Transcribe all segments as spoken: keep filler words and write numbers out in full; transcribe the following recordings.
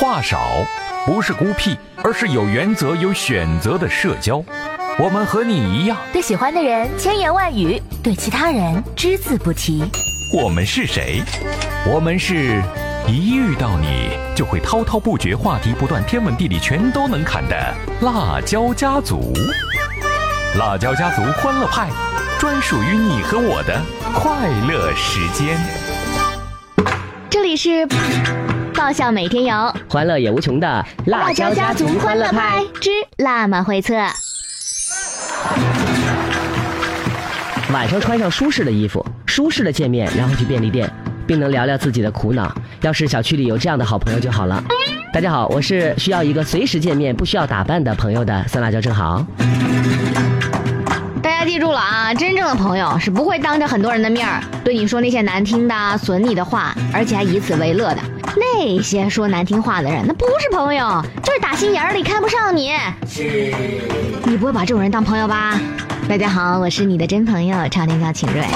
话少，不是孤僻，而是有原则、有选择的社交。我们和你一样， 对喜欢的人千言万语，对其他人只字不提。 我们是谁？我们是一遇到你就会滔滔不绝，话题不断，天文地理全都能侃的辣椒家族。辣椒家族欢乐派，专属于你和我的快乐时间。 这里是爆笑每天有， 欢乐也无穷的辣椒家族欢乐派之辣妈会测。 晚上穿上舒适的衣服，舒适的见面，然后去便利店，并能聊聊自己的苦恼。要是小区里有这样的好朋友就好了。大家好，我是需要一个随时见面不需要打扮的朋友的酸辣椒正好。 大家记住了啊，真正的朋友是不会当着很多人的面对你说那些难听的损你的话，而且还以此为乐的。那些说难听话的人，那不是朋友，就是打心眼里看不上你。你不会把这种人当朋友吧？大家好，我是你的真朋友超天骄秦瑞。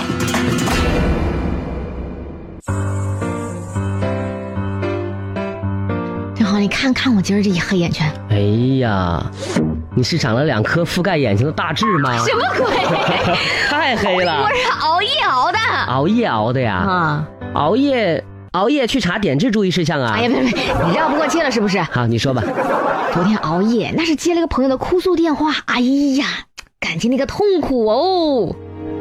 正好你看看我今儿这一黑眼圈。 哎呀，你是长了两颗覆盖眼睛的大痣吗？ 什么鬼？ 太黑了！ 我是熬夜熬的。 熬夜熬的呀？啊，熬夜熬夜去查点痣注意事项啊？ 哎呀，别别，你绕不过去了是不是？ 好，你说吧。 昨天熬夜，那是接了个朋友的哭诉电话，哎呀，感情那个痛苦哦。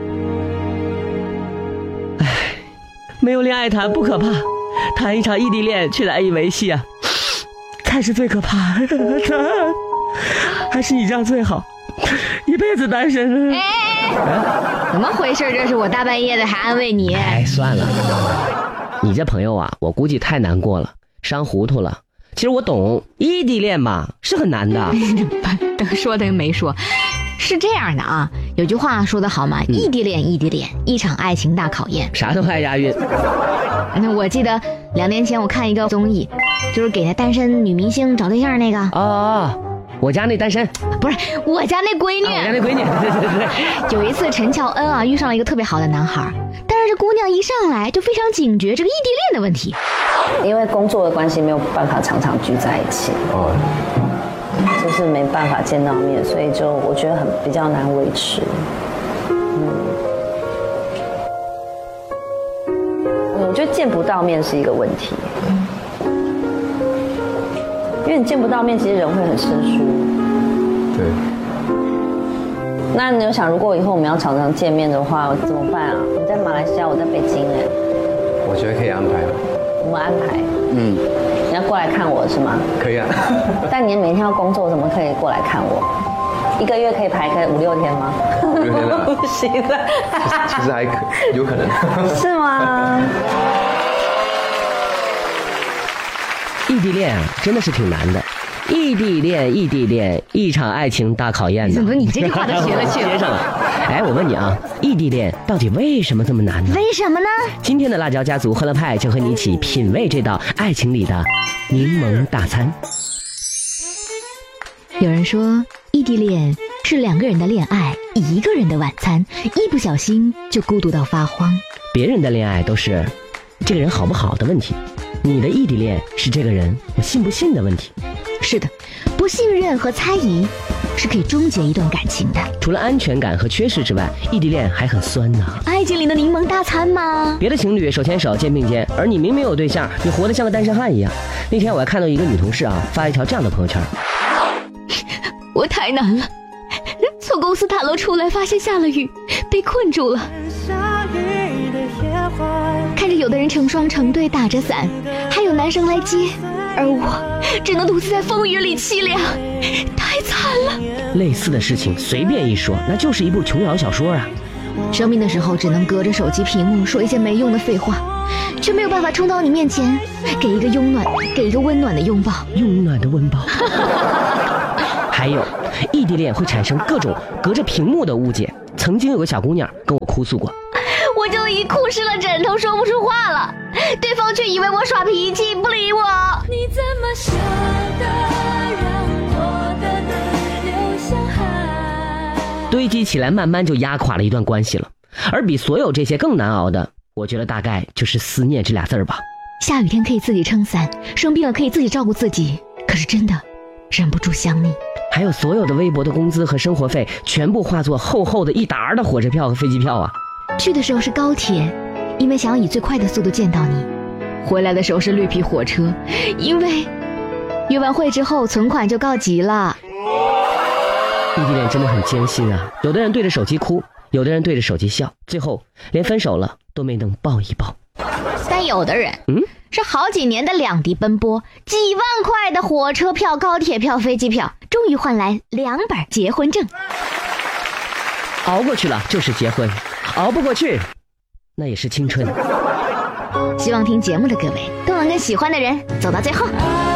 唉，没有恋爱谈不可怕，谈一场异地恋却难以维系啊，才是最可怕的。还是你这样最好，一辈子单身。 哎哎哎，怎么回事？这是我大半夜的还安慰你？ 哎，算了，你这朋友啊，我估计太难过了，伤糊涂了。其实我懂，异地恋嘛是很难的。 等说等于没说。是这样的啊，有句话说得好嘛，异地恋异地恋，一场爱情大考验。 啥都爱押韵。 那我记得两年前我看一个综艺，就是给那单身女明星找对象那个。 哦，我家那单身， 不是我家那闺女。 啊、我家那闺女。对对对。 有一次陈乔恩啊遇上了一个特别好的男孩，但是这姑娘一上来就非常警觉这个异地恋的问题。 因为工作的关系没有办法常常聚在一起。哦。就是没办法见到面，所以就我觉得很比较难维持。嗯，我觉得见不到面是一个问题，因为你见不到面，其实人会很生疏。 对。 那你有想，如果以后我们要常常见面的话，怎么办啊？你在马来西亚，我在北京哎。 我觉得可以安排了。 怎么安排？ 嗯。 你要过来看我是吗？ 可以啊。 但你每天要工作，怎么可以过来看我？一个月可以排个五六天吗？ 五六天啊？ 不行的。 其实还可有可能。 是吗？ 异地恋啊，真的是挺难的。异地恋，异地恋，一场爱情大考验呢。 怎么你这句话都学了去了？ 接上了。哎，我问你啊，异地恋到底为什么这么难呢？ 为什么呢？ 今天的辣椒家族欢乐派就和你一起品味这道爱情里的柠檬大餐。 有人说，异地恋是两个人的恋爱，一个人的晚餐，一不小心就孤独到发慌。 别人的恋爱都是这个人好不好的问题，你的异地恋是这个人我信不信的问题。 是的，不信任和猜疑是可以终结一段感情的。 除了安全感和缺失之外，异地恋还很酸呢。 爱情里的柠檬大餐吗？ 别的情侣手牵手肩并肩，而你明明有对象，你活得像个单身汉一样。那天我还看到一个女同事啊，发了一条这样的朋友圈： 我太难了，从公司大楼出来发现下了雨，被困住了。看着有的人成双成对打着伞，还有男生来接，而我只能独自在风雨里凄凉，太惨了。 类似的事情随便一说，那就是一部琼瑶小说啊。 生病的时候只能隔着手机屏幕说一些没用的废话，却没有办法冲到你面前，给一个慵暖，给一个温暖的拥抱。 慵暖的温抱。还有，异地恋会产生各种隔着屏幕的误解。曾经有个小姑娘跟我哭诉过， 我就一哭湿了枕头，说不出话了，对方却以为我耍脾气不理我。你怎么舍得让我的泪流向海？ 堆积起来，慢慢就压垮了一段关系了。而比所有这些更难熬的，我觉得大概就是思念这俩字儿吧。 下雨天可以自己撑伞，生病了可以自己照顾自己，可是真的忍不住想你。 还有所有的微薄的工资和生活费，全部化作厚厚的一沓的火车票和飞机票啊！ 去的时候是高铁，因为想要以最快的速度见到你；回来的时候是绿皮火车，因为约完会之后存款就告急了。 异地恋真的很艰辛啊！有的人对着手机哭，有的人对着手机笑，最后连分手了都没能抱一抱。 但有的人，嗯，是好几年的两地奔波，几万块的火车票、高铁票、飞机票，终于换来两本结婚证。 熬过去了就是结婚，熬不过去，那也是青春。 希望听节目的各位都能跟喜欢的人走到最后。